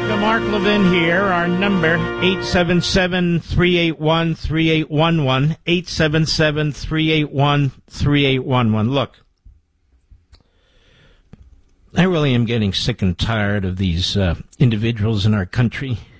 America, Mark Levin here. Our number, 877-381-3811, 877-381-3811. Look, I really am getting sick and tired of these individuals in our country